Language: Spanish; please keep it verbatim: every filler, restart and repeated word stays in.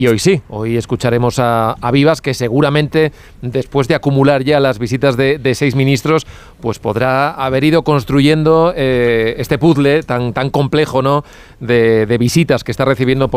Y hoy sí, hoy escucharemos a, a Vivas, que seguramente después de acumular ya las visitas de, de seis ministros, pues podrá haber ido construyendo eh, este puzzle tan, tan complejo, ¿no?, de, de visitas que está recibiendo por